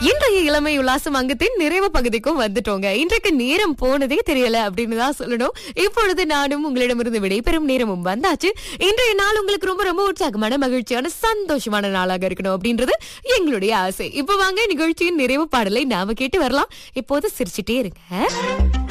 இன்றைய இளமை உல்லாசம் அங்கத்தின் நிறைவு பகுதிக்கும் வந்துட்டோங்க. இன்றைக்கு நேரம் போனதே தெரியல அப்படின்னு தான் சொல்லணும். இப்பொழுது நானும் உங்களிடமிருந்து விடைபெறும் நேரமும் வந்தாச்சு. இன்றைய நாள் உங்களுக்கு ரொம்ப ரொம்ப உற்சாகமான மகிழ்ச்சியான சந்தோஷமான நாளாக இருக்கணும் அப்படின்றது எங்களுடைய ஆசை. இப்ப வாங்க நிகழ்ச்சியின் நிறைவு பாடலை நாம கேட்டு வரலாம். இப்போது சிரிச்சுட்டே இருங்க.